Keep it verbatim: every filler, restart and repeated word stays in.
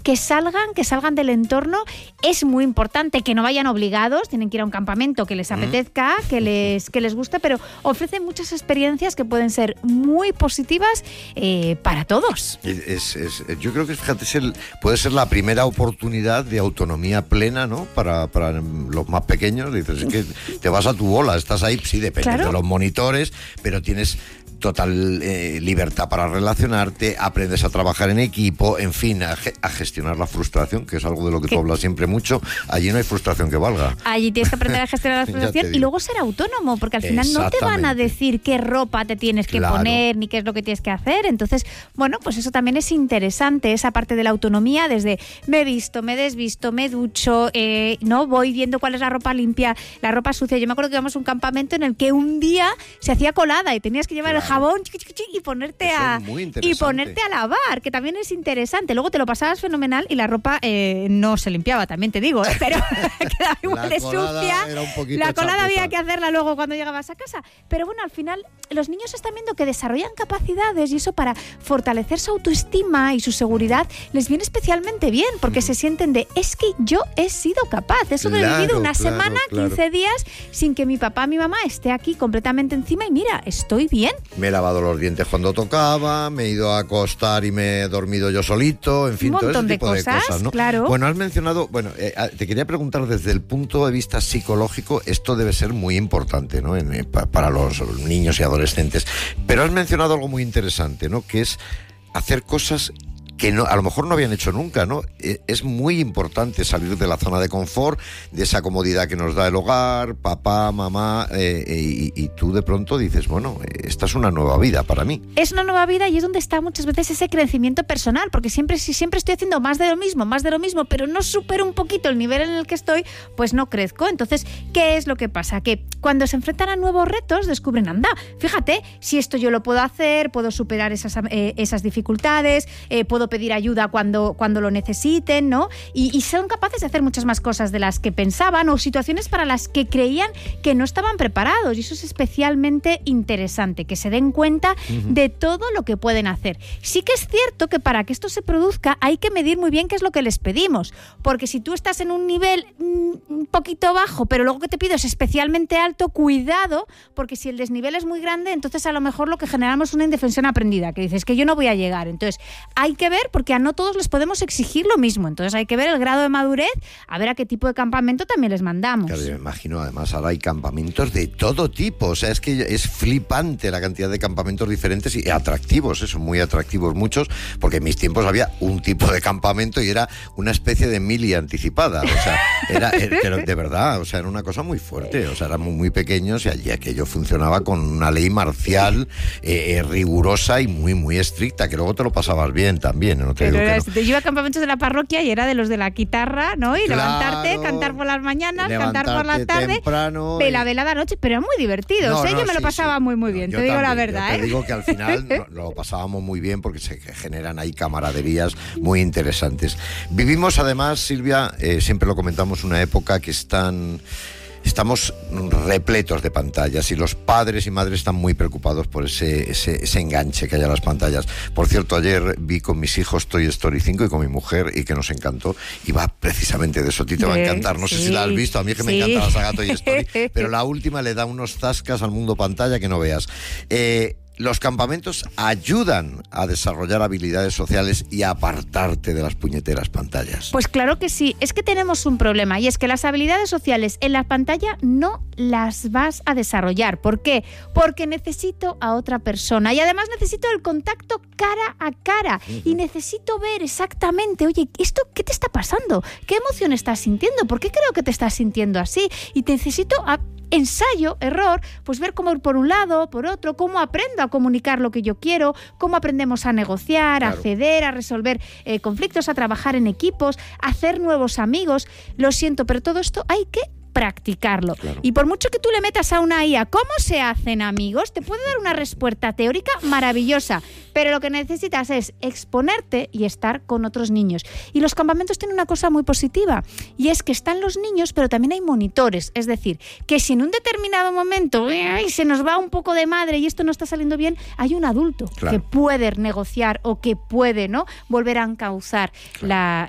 que salgan, que salgan del entorno. Es muy importante que no vayan obligados, tienen que ir a un campamento que les apetezca, que les, que les guste, pero ofrece muchas experiencias que pueden ser muy positivas eh, para todos. Es, es, yo creo que, fíjate, es el, puede ser la primera oportunidad de autonomía plena, ¿no? Para, para los más pequeños. Dices, es que te vas a tu bola, estás ahí, sí, depende ¿Claro? de los monitores, pero tienes total eh, libertad para relacionarte, aprendes a trabajar en equipo, en fin, a, a gestionar la frustración, que es algo de lo que ¿Qué? tú hablas siempre mucho. Allí no hay frustración que valga. Allí tienes que aprender a gestionar la frustración y luego ser autónomo, porque al final no te van a decir qué ropa te tienes que claro. poner, ni qué es lo que tienes que hacer. Entonces, bueno, pues eso también es interesante, esa parte de la autonomía, desde me visto, me desvisto, me ducho, eh, no voy viendo cuál es la ropa limpia, la ropa sucia. Yo me acuerdo que íbamos a un campamento en el que un día se hacía colada y tenías que llevar claro. el jabón chiqui, chiqui, chiqui, y ponerte a y ponerte a lavar, que también es interesante. Luego te lo pasabas fenomenal y la ropa eh, no se limpiaba, también te digo, ¿eh? Pero quedaba igual de sucia. La colada había que hacerla luego cuando llegabas a casa. Pero bueno, al final los niños están viendo que desarrollan capacidades y eso para fortalecer su autoestima y su seguridad les viene especialmente bien, porque mm. se sienten de, es que yo he sido capaz. Eso de claro, vivido una claro, semana, claro. quince días, sin que mi papá, mi mamá esté aquí completamente encima y mira, estoy bien. Me he lavado los dientes cuando tocaba, me he ido a acostar y me he dormido yo solito, en fin, todo ese tipo de cosas, de cosas, ¿no? Claro. Bueno, has mencionado, bueno, eh, te quería preguntar desde el punto de vista psicológico, esto debe ser muy importante, ¿no? En, eh, pa, para los niños y adolescentes. Pero has mencionado algo muy interesante, ¿no? Que es hacer cosas que no, a lo mejor no habían hecho nunca, ¿no? Es muy importante salir de la zona de confort, de esa comodidad que nos da el hogar, papá, mamá, eh, y, y tú de pronto dices, bueno, esta es una nueva vida para mí. Es una nueva vida y es donde está muchas veces ese crecimiento personal, porque siempre si siempre estoy haciendo más de lo mismo, más de lo mismo, pero no supero un poquito el nivel en el que estoy, pues no crezco. Entonces, ¿qué es lo que pasa? Que cuando se enfrentan a nuevos retos, descubren, anda, fíjate, si esto yo lo puedo hacer, puedo superar esas, eh, esas dificultades, eh, puedo pedir ayuda cuando, cuando lo necesiten, ¿no? Y, y son capaces de hacer muchas más cosas de las que pensaban o situaciones para las que creían que no estaban preparados. Y eso es especialmente interesante, que se den cuenta uh-huh. de todo lo que pueden hacer. Sí que es cierto que para que esto se produzca hay que medir muy bien qué es lo que les pedimos, porque si tú estás en un nivel mm, un poquito bajo, pero luego que te pido es especialmente alto, cuidado, porque si el desnivel es muy grande, entonces a lo mejor lo que generamos es una indefensión aprendida, que dices que yo no voy a llegar. Entonces hay que ver, porque a no todos les podemos exigir lo mismo. Entonces hay que ver el grado de madurez, a ver a qué tipo de campamento también les mandamos. Claro, yo me imagino, además ahora hay campamentos de todo tipo, o sea, es que es flipante la cantidad de campamentos diferentes y atractivos, eso, muy atractivos muchos, porque en mis tiempos había un tipo de campamento y era una especie de mili anticipada, o sea, era, era de verdad, o sea, era una cosa muy fuerte, o sea, éramos muy pequeños y allí aquello funcionaba con una ley marcial eh, eh, rigurosa y muy, muy estricta, que luego te lo pasabas bien también, ¿no? Te Pero digo era, que no. Te iba a campamentos de la parroquia y era de los de la guitarra, ¿no? Y claro, levantarte, cantar por las mañanas, cantar por la tarde, temprano, vela, vela de noche, pero era muy divertido. No, ¿eh? no, Yo me lo sí, pasaba sí. muy, muy bien, no, te digo también, la verdad. Yo ¿eh? te digo que al final no, lo pasábamos muy bien porque se generan ahí camaraderías muy interesantes. Vivimos además, Silvia, eh, siempre lo comentamos, una época que están... Estamos repletos de pantallas y los padres y madres están muy preocupados por ese, ese, ese enganche que hay a las pantallas. Por cierto, ayer vi con mis hijos Toy Story cinco y con mi mujer y que nos encantó. Y va precisamente de eso. A ti te va a encantar. No sí, sé si la has visto. A mí es que sí. me encanta la saga Toy Story. Pero la última le da unos zascas al mundo pantalla que no veas. Eh... Los campamentos ayudan a desarrollar habilidades sociales y a apartarte de las puñeteras pantallas. Pues claro que sí. Es que tenemos un problema y es que las habilidades sociales en la pantalla no las vas a desarrollar. ¿Por qué? Porque necesito a otra persona y además necesito el contacto cara a cara uh-huh. y necesito ver exactamente, oye, ¿esto qué te está pasando? ¿Qué emoción estás sintiendo? ¿Por qué creo que te estás sintiendo así? Y necesito a ensayo, error, pues ver cómo ir por un lado, por otro, cómo aprendo a comunicar lo que yo quiero, cómo aprendemos a negociar, claro. a ceder, a resolver eh, conflictos, a trabajar en equipos, a hacer nuevos amigos. Lo siento, pero todo esto hay que practicarlo. Claro. Y por mucho que tú le metas a una I A cómo se hacen amigos, te puede dar una respuesta teórica maravillosa, pero lo que necesitas es exponerte y estar con otros niños. Y los campamentos tienen una cosa muy positiva, y es que están los niños, pero también hay monitores. Es decir, que si en un determinado momento ay, se nos va un poco de madre y esto no está saliendo bien, hay un adulto claro. que puede negociar o que puede, ¿no?, volver a encauzar claro. la,